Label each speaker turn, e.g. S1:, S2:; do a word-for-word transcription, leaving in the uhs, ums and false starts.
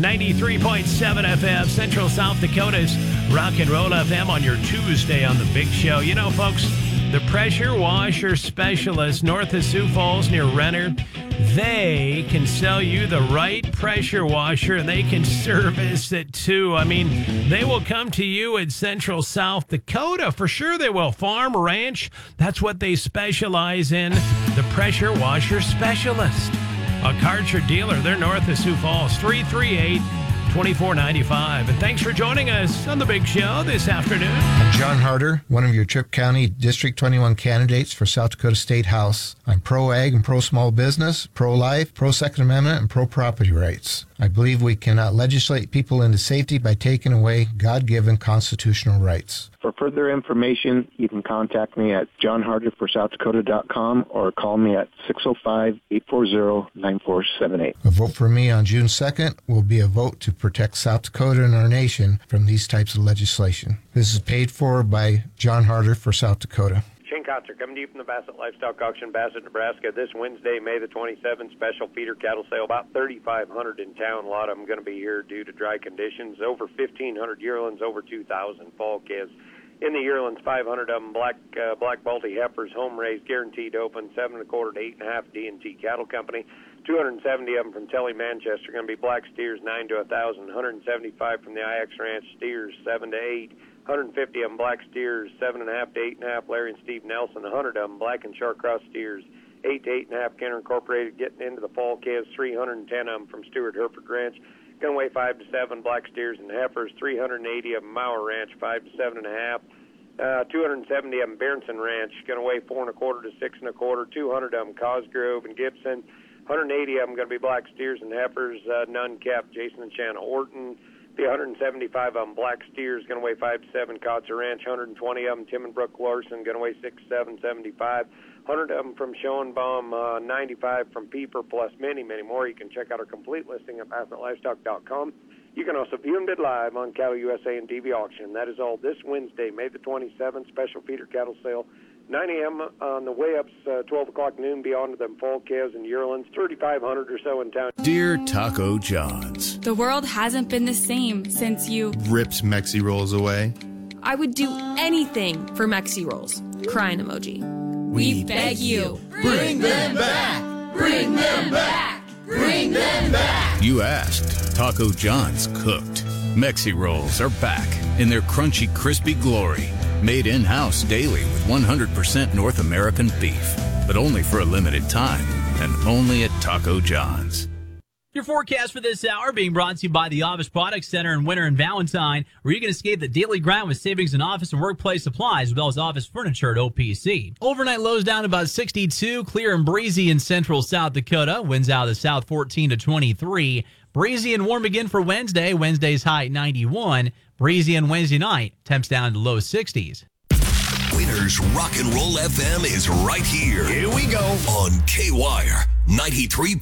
S1: ninety-three point seven F M, Central South Dakota's Rock and Roll F M on your Tuesday on The Big Show. You know, folks, the pressure washer specialist north of Sioux Falls near Renner, they can sell you the right pressure washer and they can service it too. I mean, they will come to you in Central South Dakota. For sure they will. Farm, ranch, that's what they specialize in. The pressure washer specialist. A Karcher dealer. They're north of Sioux Falls. three three eight, two four nine five. And thanks for joining us on The Big Show this afternoon.
S2: I'm John Harder, one of your Tripp County District twenty-one candidates for South Dakota State House. I'm pro-ag and pro-small business, pro-life, pro-Second Amendment, and pro-property rights. I believe we cannot legislate people into safety by taking away God-given constitutional rights.
S3: For further information, you can contact me at john harder for south dakota dot com or call me at six oh five, eight four zero, nine four seven eight.
S2: A vote for me on June second will be a vote to protect South Dakota and our nation from these types of legislation. This is paid for by John Harder for South Dakota.
S4: Shane Kotzer coming to you from the Bassett Livestock Auction, Bassett, Nebraska. This Wednesday, May the twenty-seventh, special feeder cattle sale. About thirty-five hundred in town. A lot of them going to be here due to dry conditions. Over fifteen hundred yearlings, over two thousand fall calves. In the yearlings, five hundred of them black uh, black Balti heifers, home raised, guaranteed open, seven and a quarter to eight and a half D and T Cattle Company. two hundred seventy of them from Telly Manchester, going to be black steers, nine to a thousand. one hundred seventy-five from the I X Ranch steers, seven to eight. one hundred fifty of them black steers, seven and a half to eight and a half. Larry and Steve Nelson. one hundred of them black and Shark Cross steers, eight to eight and a half. Kenner Incorporated getting into the fall calves. three hundred ten of them from Stewart Hereford Ranch. Going to weigh five to seven black steers and heifers. three hundred eighty of them Mauer Ranch, five to seven and a half. Uh, two hundred seventy of them Berenson Ranch, going to weigh four and a quarter to six and a quarter. two hundred of them Cosgrove and Gibson. one hundred eighty of them going to be black steers and heifers, uh, none kept. Jason and Shanna Orton. The one hundred seventy-five of them black steers, going to weigh five to seven. Kotzer Ranch. one hundred twenty of them Tim and Brooke Larson, going to weigh six to seven, seventy-five. one hundred of them from Schoenbaum, uh, ninety-five from Peeper, plus many, many more. You can check out our complete listing at bassett livestock dot com. You can also view and bid live on Cattle U S A and T V Auction. That is all this Wednesday, May the twenty-seventh, special feeder cattle sale. nine a.m. on the way ups, uh, twelve o'clock noon beyond them fall calves and yearlings, thirty-five hundred or so in town.
S5: Dear Taco John's,
S6: the world hasn't been the same since you
S5: ripped Mexi Rolls away.
S6: I would do anything for Mexi Rolls. Crying emoji.
S7: We, we beg you, bring them back! Bring them back! Bring them back!
S5: You asked. Taco John's cooked. Mexi Rolls are back in their crunchy, crispy glory. Made in-house daily with one hundred percent North American beef. But only for a limited time. And only at Taco John's.
S8: Your forecast for this hour being brought to you by the Office Products Center in Winter and Valentine, where you can escape the daily grind with savings in office and workplace supplies, as well as office furniture at O P C. Overnight lows down about sixty-two, clear and breezy in central South Dakota. Winds out of the south fourteen to twenty-three. Breezy and warm again for Wednesday. Wednesday's high ninety-one. Breezy on Wednesday night. Temps down to low sixties.
S9: Winter's Rock and Roll F M is right here.
S1: Here we go.
S9: On K-Wire ninety-three point